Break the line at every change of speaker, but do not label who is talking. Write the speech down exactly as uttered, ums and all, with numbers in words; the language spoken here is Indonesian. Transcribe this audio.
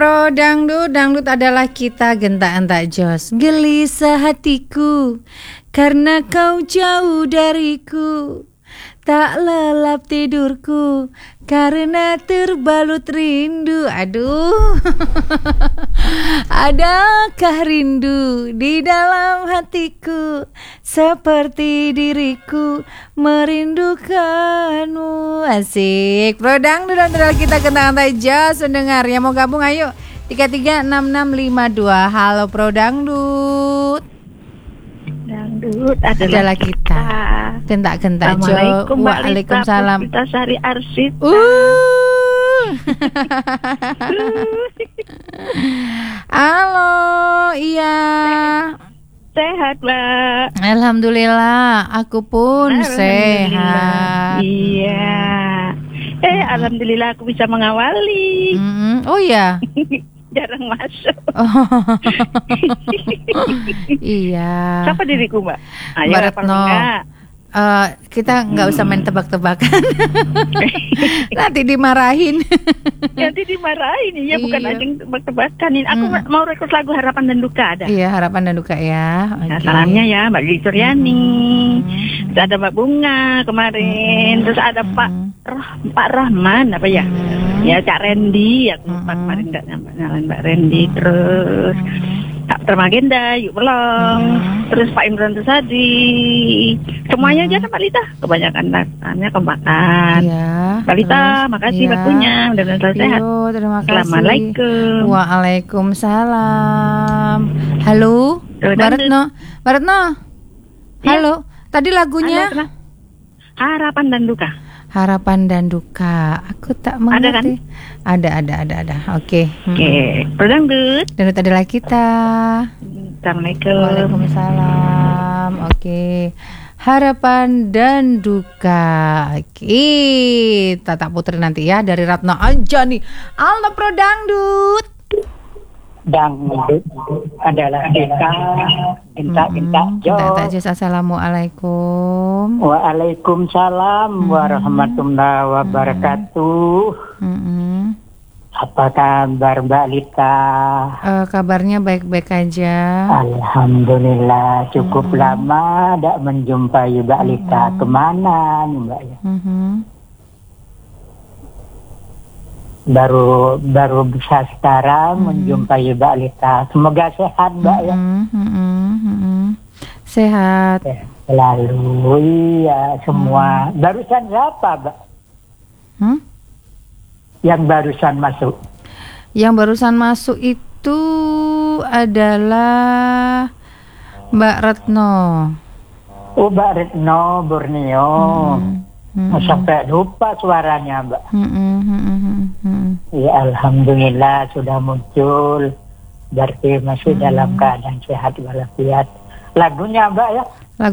Pro dangdut, dangdut adalah kita gentak-entak jos. Gelisah hatiku karena kau jauh dariku. Tak lelap tidurku karena terbalut rindu. Aduh. Adakah rindu di dalam hatiku seperti diriku merindukanmu. Asik. Pro dangdut adalah kita gentak-entak jos. Mendengar yang mau gabung ayo tiga tiga enam enam lima dua. Halo Pro dangdut.
Dangdut adalah,
adalah kita. Gentak-gentak jo. Waalaikumsalam.
Kita Sari Arsid.
Uh. Halo, iya.
Sehat, Mbak.
Alhamdulillah, aku pun sehat.
Iya. Eh, alhamdulillah aku bisa mengawali.
Mm-hmm. Oh iya.
Jarang masuk.
Oh. Iya.
Siapa diriku, Mbak? Ayo,
Mbak Retno. Uh, kita nggak usah main tebak-tebakan. Nanti dimarahin.
Nanti dimarahin, ya bukan
Iya.
aja tebak-tebakan. Aku
Hmm.
mau rekrut lagu Harapan dan Duka ada.
Iya, Harapan dan Duka ya.
Nah,
Okay.
salamnya ya Mbak Lili Suryani.
Hmm.
Terus ada Mbak Bunga kemarin. Terus ada Pak Rah, Pak Rahman apa ya?
Hmm.
Ya Cak Randy. Aku lupa
Hmm.
kemarin nggak nyampe nyalain Mbak Randy. Terus Kak Termagenda, Yuk Belong.
Hmm.
Terus Pak Imran Tusadi. Semuanya aja kan Mbak Lita. Kebanyakan tanya kemakan.
Iya.
Mbak Lita,
Terus,
makasih
iya.
waktunya. Mudah-mudahan selalu sehat.
Yo, terima kasih.
Assalamualaikum.
Waalaikumsalam. Halo,
Tuh,
Mbak Retno. Mbak Retno.
Iya.
Halo. Tadi lagunya
Halo, kenapa? Harapan dan Duka.
Harapan dan Duka. Aku tak mengerti. Ada, ada, ada, ada. Oke.
Oke, Dangdut.
Dan adalah kita.
Assalamualaikum.
Waalaikumsalam. Oke. Harapan dan Duka. Oke. Tata Putri nanti ya dari Ratna Anjani. Alna Pro Dangdut.
Dangdut adalah kita. Gentak-gentak jo.
Gentak jos. Assalamualaikum.
Waalaikumsalam warahmatullahi wabarakatuh.
Mm-mm.
Apa kabar Mbak Lita?
Uh, kabarnya baik-baik aja.
Alhamdulillah cukup lama tidak menjumpai Mbak Lita. Kemana nih Mbak ya?
Mm-hmm.
Baru baru bisa sekarang menjumpai Mbak Lita. Semoga sehat Mbak ya.
Mm-hmm. Mm-hmm. Sehat.
Ya, selalu iya semua. Barusan siapa Mbak?
Hmm?
Yang barusan masuk.
Yang barusan masuk itu adalah Mbak Retno.
Oh Mbak Retno Borneo.
Hmm. Hmm.
Sampai lupa suaranya Mbak.
Hmm. Hmm. Hmm. Hmm. Hmm.
Ya alhamdulillah sudah muncul. Berarti masih
Hmm.
dalam keadaan sehat walafiat. Lagunya Mbak ya.